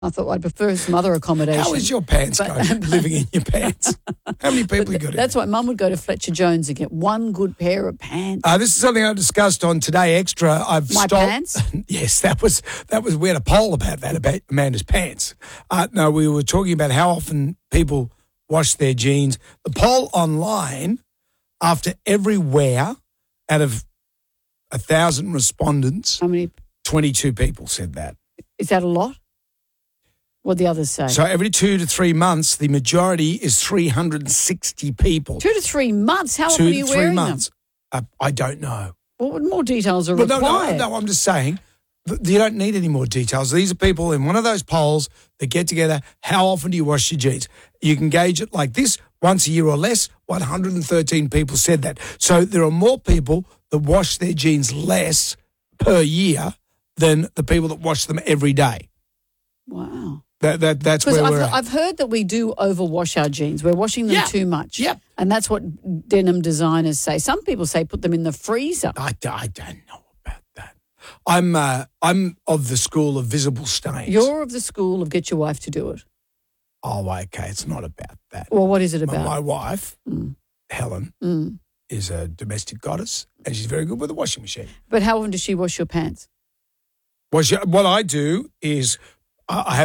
I thought I'd prefer some other accommodation. How is your pants going, living in your pants? How many people you got in? That's why Mum would go to Fletcher Jones and get one good pair of pants. This is something I discussed on Today Extra. Pants? Yes, that was. We had a poll about that, about Amanda's pants. No, we were talking about how often people wash their jeans. The poll online, after every wear, out of 1,000 respondents, How many? 22 people said that. Is that a lot? What the others say? So every 2 to 3 months, the majority is 360 people. 2 to 3 months? How often are you wearing them? I don't know. What more details are required? No, I'm just saying you don't need any more details. These are people in one of those polls that get together. How often do you wash your jeans? You can gauge it like this, once a year or less. 113 people said that. So there are more people that wash their jeans less per year than the people that wash them every day. Wow. That's where we're at. I've heard that we do overwash our jeans. We're washing them too much. Yep. And that's what denim designers say. Some people say put them in the freezer. I don't know about that. I'm of the school of visible stains. You're of the school of get your wife to do it. Oh, okay. It's not about that. Well, what is it about? My wife, Helen, is a domestic goddess, and she's very good with a washing machine. But how often does she wash your pants? What I do is I have